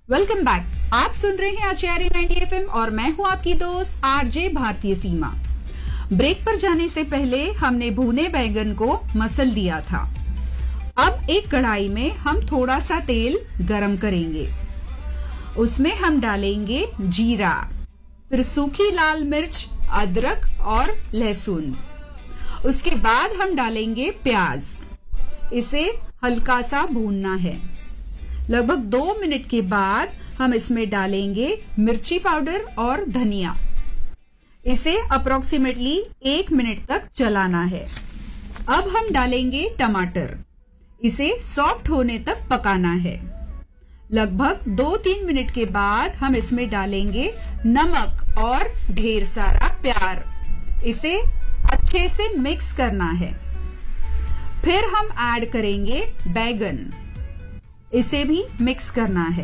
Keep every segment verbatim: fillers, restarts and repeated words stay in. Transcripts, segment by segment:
Welcome back. आप सुन रहे हैं आचार्य नाइंटी एफ एम और मैं हूं आपकी दोस्त आरजे भारतीय सीमा। ब्रेक पर जाने से पहले हमने भुने बैंगन को मसल दिया था। अब एक कढ़ाई में हम थोड़ा सा तेल गरम करेंगे। उसमें हम डालेंगे जीरा, फिर सूखी लाल मिर्च, अदरक और लहसुन। उसके बाद हम डालेंगे प्याज। इसे हल्का सा भूनना है। लगभग दो मिनट के बाद हम इसमें डालेंगे मिर्ची पाउडर और धनिया। इसे अप्रोक्सीमेटली एक मिनट तक चलाना है। अब हम डालेंगे टमाटर। इसे सॉफ्ट होने तक पकाना है। लगभग दो तीन मिनट के बाद हम इसमें डालेंगे नमक और ढेर सारा प्यार। इसे अच्छे से मिक्स करना है। फिर हम ऐड करेंगे बैगन। इसे भी मिक्स करना है।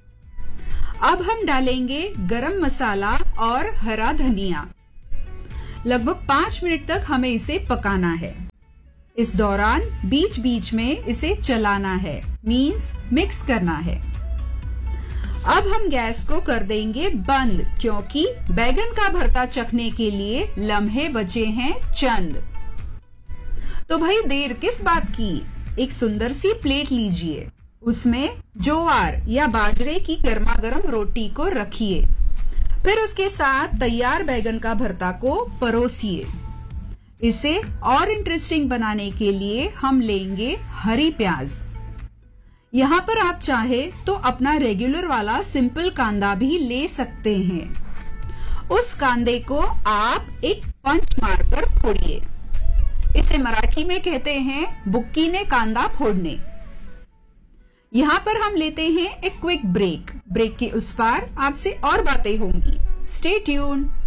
अब हम डालेंगे गरम मसाला और हरा धनिया। लगभग पांच मिनट तक हमें इसे पकाना है। इस दौरान बीच बीच में इसे चलाना है, मींस मिक्स करना है। अब हम गैस को कर देंगे बंद, क्योंकि बैगन का भरता चखने के लिए लम्हे बचे हैं चंद। तो भाई देर किस बात की, एक सुंदर सी प्लेट लीजिए। उसमें ज्वार या बाजरे की गर्मा गर्म रोटी को रखिए। फिर उसके साथ तैयार बैगन का भरता को परोसिए। इसे और इंटरेस्टिंग बनाने के लिए हम लेंगे हरी प्याज। यहाँ पर आप चाहे तो अपना रेगुलर वाला सिंपल कांदा भी ले सकते हैं। उस कांदे को आप एक पंच मारकर फोड़िए। इसे मराठी में कहते हैं बुक्कीने कांदा फोड़ने। यहाँ पर हम लेते हैं एक क्विक ब्रेक। ब्रेक के उस पार आपसे और बातें होंगी। Stay tuned.